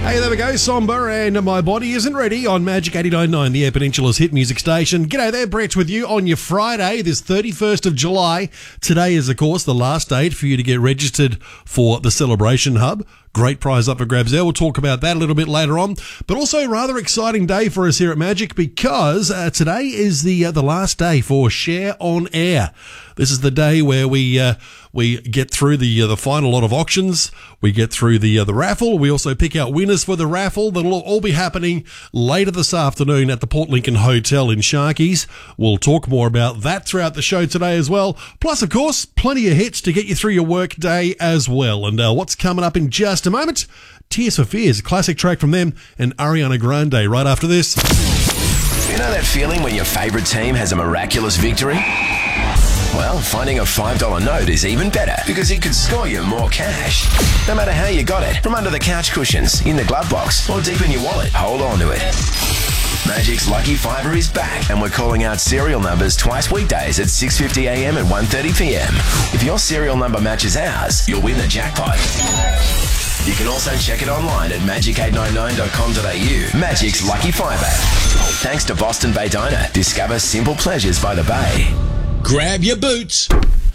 Hey, there we go, Somber and My Body Isn't Ready on Magic 89.9, the Air Peninsula's hit music station. G'day there, Brett with you on your Friday, this 31st of July. Today is, of course, the last date for you to get registered for the Celebration Hub. Great prize up for grabs there. We'll talk about that a little bit later on. But also a rather exciting day for us here at Magic because today is the last day for Share on Air. This is the day where we get through the final lot of auctions. We get through the raffle. We also pick out winners for the raffle. That'll all be happening later this afternoon at the Port Lincoln Hotel in Sharkies. We'll talk more about that throughout the show today as well. Plus, of course, plenty of hits to get you through your work day as well. And what's coming up in just a moment? Tears for Fears, a classic track from them, and Ariana Grande right after this. You know that feeling when your favourite team has a miraculous victory? Well, finding a $5 note is even better because it could score you more cash. No matter how you got it, from under the couch cushions, in the glove box, or deep in your wallet, hold on to it. Magic's Lucky Fiver is back, and we're calling out serial numbers twice weekdays at 6:50 a.m. and 1:30 p.m. If your serial number matches ours, you'll win the jackpot. You can also check it online at magic899.com.au. Magic's Lucky Fiver. Thanks to Boston Bay Diner. Discover simple pleasures by the bay. Grab your boots.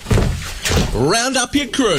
Round up your crew.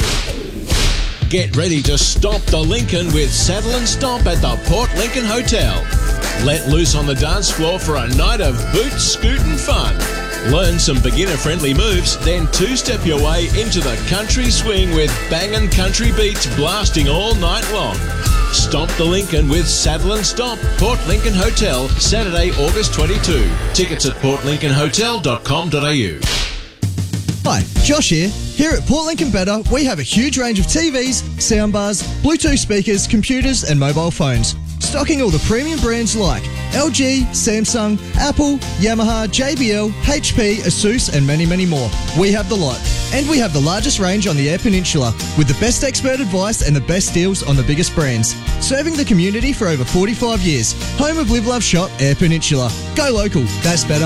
Get ready to stomp the Lincoln with Saddle and Stomp at the Port Lincoln Hotel. Let loose on the dance floor for a night of boot, scoot and fun. Learn some beginner-friendly moves, then two-step your way into the country swing with bangin' country beats blasting all night long. Stomp the Lincoln with Saddle and Stomp, Port Lincoln Hotel, Saturday, August 22. Tickets at portlincolnhotel.com.au. Hi, Josh here. Here at Port Lincoln Better, we have a huge range of TVs, soundbars, Bluetooth speakers, computers and mobile phones. Stocking all the premium brands like LG, Samsung, Apple, Yamaha, JBL, HP, Asus and many, many more. We have the lot. And we have the largest range on the Air Peninsula with the best expert advice and the best deals on the biggest brands. Serving the community for over 45 years. Home of Live Love Shop, Air Peninsula. Go local. That's better.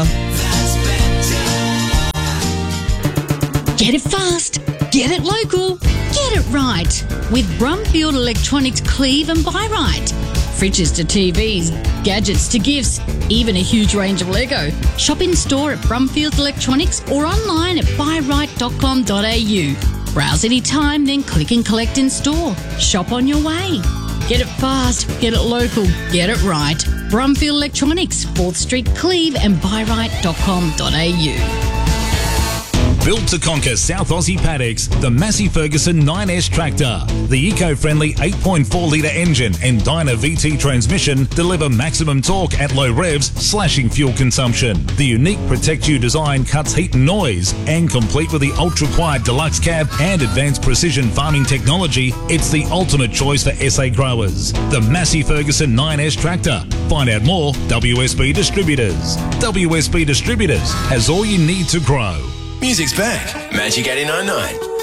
Get it fast, get it local, get it right with Brumfield Electronics Cleave and Buy Right. Fridges to TVs, gadgets to gifts, even a huge range of Lego. Shop in store at Brumfield Electronics or online at buyright.com.au. Browse anytime, then click and collect in store. Shop on your way. Get it fast, get it local, get it right. Brumfield Electronics, 4th Street, Cleave and buyright.com.au. Built to conquer South Aussie paddocks, the Massey Ferguson 9S tractor. The eco-friendly 8.4-litre engine and Dyna VT transmission deliver maximum torque at low revs, slashing fuel consumption. The unique Protect You design cuts heat and noise, and complete with the ultra-quiet deluxe cab and advanced precision farming technology, it's the ultimate choice for SA growers. The Massey Ferguson 9S tractor. Find out more, WSB Distributors. WSB Distributors has all you need to grow. Music's back. Magic 89.9.